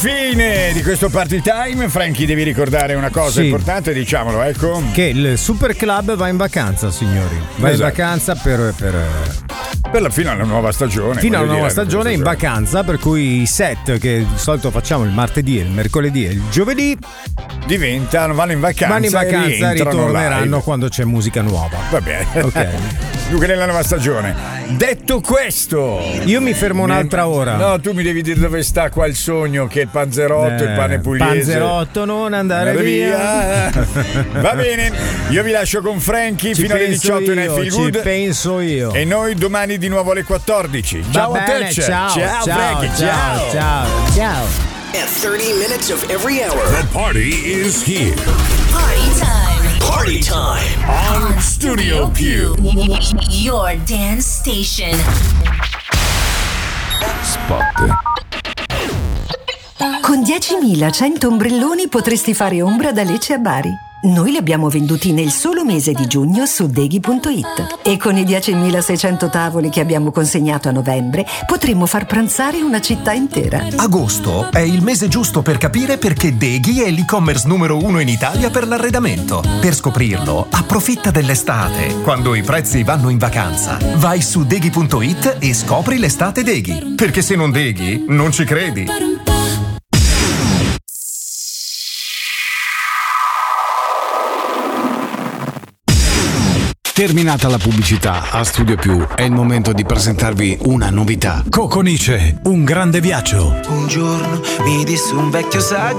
Fine di questo party time. Franchi, devi ricordare una cosa importante, diciamolo, ecco. Che il Super Club va in vacanza, signori. Va in vacanza per fino alla nuova stagione. Fino alla nuova stagione in vacanza, per cui i set che di solito facciamo il martedì, il mercoledì e il giovedì vanno in vacanza e ritorneranno live quando c'è musica nuova. Va bene. Ok. Più che nella nuova stagione. Detto questo, io mi fermo un'altra ora. No, tu mi devi dire dove sta qua il sogno, che il panzerotto, il pane pugliese. Panzerotto, non andare via. Va bene, io vi lascio con Franchi fino alle 18 in Feel Good. Ci penso io. E noi domani di nuovo alle 14. Ciao a te. Ciao Franchi, ciao. At 30 minutes of every hour. The party is here. Party time. Party time. On Studio Q. Your dance station. Spot. Con 10.100 ombrelloni potresti fare ombra da Lecce a Bari. Noi li abbiamo venduti nel solo mese di giugno su Deghi.it. E con i 10.600 tavoli che abbiamo consegnato a novembre potremmo far pranzare una città intera. Agosto è il mese giusto per capire perché Deghi è l'e-commerce numero 1 in Italia per l'arredamento. Per scoprirlo, approfitta dell'estate, quando i prezzi vanno in vacanza. Vai su Deghi.it e scopri l'estate Deghi. Perché se non Deghi, non ci credi. Terminata la pubblicità, a Studio Più è il momento di presentarvi una novità. Coconice, un grande viaggio. Un giorno mi disse un vecchio saggio